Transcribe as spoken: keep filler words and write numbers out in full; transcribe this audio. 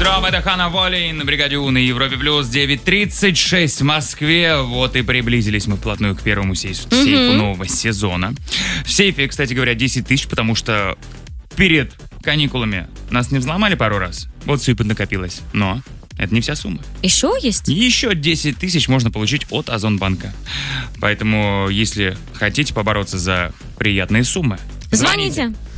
утром, это Хана Волин на бригаде У на Европе Плюс. Девять тридцать шесть в Москве. Вот и приблизились мы вплотную к первому сейфу, mm-hmm. сейфу нового сезона. В сейфе, кстати говоря, десять тысяч, потому что перед каникулами нас не взломали пару раз. Вот все и поднакопилось. Но это не вся сумма. Еще есть? Еще десять тысяч можно получить от Озонбанка. Поэтому, если хотите побороться за приятные суммы, звоните. звоните.